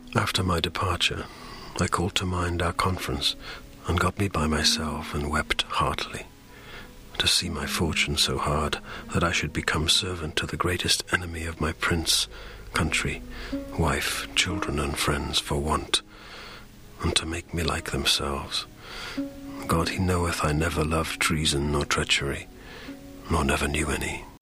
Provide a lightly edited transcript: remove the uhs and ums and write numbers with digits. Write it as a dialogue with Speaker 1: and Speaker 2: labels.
Speaker 1: After my departure, I called to mind our conference, and got me by myself, and wept heartily, to see my fortune so hard that I should become servant to the greatest enemy of my prince, country, wife, children, and friends, for want, and to make me like themselves. God he knoweth I never loved treason nor treachery, nor never knew any.